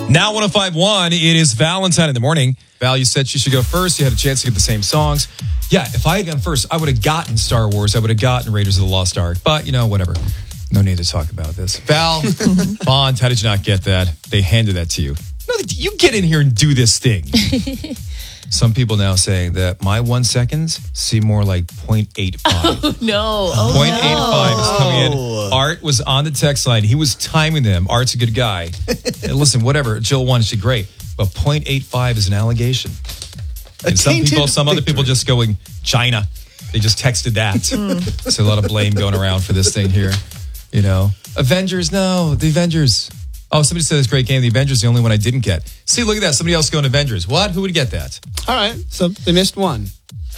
Now 105.1, it is Valentine in the morning. Val, you said she should go first. You had a chance to get the same songs. Yeah, if I had gone first, I would have gotten Star Wars. I would have gotten Raiders of the Lost Ark. But, whatever. No need to talk about this. Val, Bond, how did you not get that? They handed that to you. No, you get in here and do this thing. Some people now saying that my 1 seconds seem more like 0.85. Oh, no. 0.85 is coming in. Art was on the text line. He was timing them. Art's a good guy. And listen, whatever. Jill won. She's great. But 0.85 is an allegation. And some other people just going, China. They just texted that. So a lot of blame going around for this thing here. Avengers, no. The Avengers. Oh, somebody said this great game. The Avengers is the only one I didn't get. See, look at that. Somebody else going Avengers. What? Who would get that? All right. So they missed one.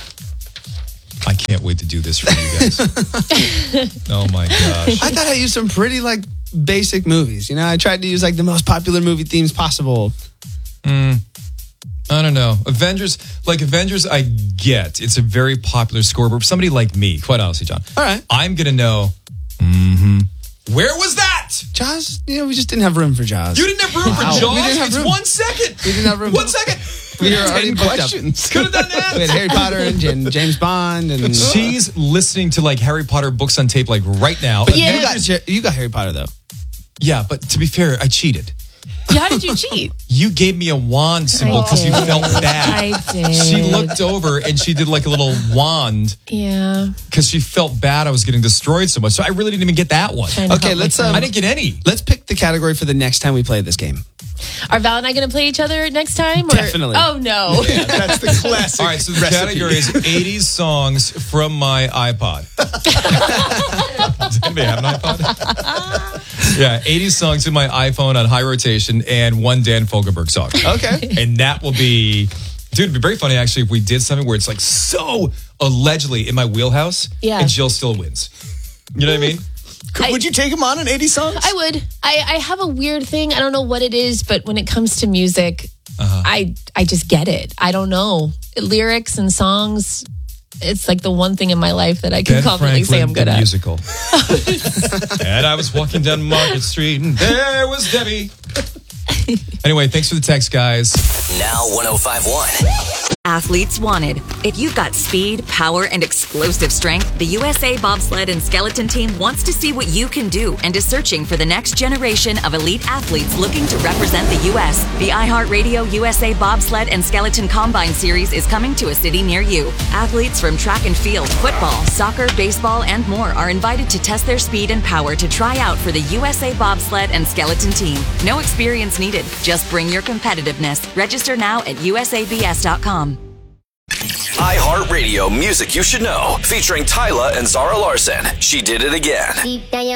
I can't wait to do this for you guys. Oh, my gosh. I thought I used some pretty, basic movies. I tried to use, the most popular movie themes possible. I don't know. Avengers, I get. It's a very popular score. But for somebody like me, quite honestly, John. All right. I'm going to know, where was that? Jaws, we just didn't have room for Jaws. You didn't have room for Jaws? We didn't have room. 1 second. We didn't have room. 1 second. We were already booked up. Could have done that. We had Harry Potter and James Bond. And she's listening to Harry Potter books on tape right now. But you got Harry Potter though. Yeah, but to be fair, I cheated. Yeah, how did you cheat? You gave me a wand symbol because you felt bad. I did. She looked over and she did a little wand. Yeah. Because she felt bad I was getting destroyed so much. So I really didn't even get that one. Okay, I didn't get any. Let's pick the category for the next time we play this game. Are Val and I going to play each other next time? Definitely. Oh, no. Yeah, that's the classic. All right, so the category is 80s songs from my iPod. Does anybody have an iPod? Yeah, 80s songs in my iPhone on high rotation and one Dan Fogelberg song. Okay. And that will be, dude, it'd be very funny actually if we did something where it's so allegedly in my wheelhouse and Jill still wins. You know what I mean? Would you take him on an 80s songs? I would. I have a weird thing. I don't know what it is, but when it comes to music, I just get it. I don't know. Lyrics and songs, it's the one thing in my life that I can confidently say I'm good at. Musical. And I was walking down Market Street and there was Debbie. Anyway, thanks for the text, guys. Now 105.1. Athletes wanted. If you've got speed, power, and explosive strength, the USA Bobsled and Skeleton Team wants to see what you can do and is searching for the next generation of elite athletes looking to represent the U.S. The iHeartRadio USA Bobsled and Skeleton Combine Series is coming to a city near you. Athletes from track and field, football, soccer, baseball, and more are invited to test their speed and power to try out for the USA Bobsled and Skeleton Team. No experience needed. Just bring your competitiveness. Register now at usabs.com. iHeartRadio Music You Should Know, featuring Tyla and Zara Larson. She Did It Again.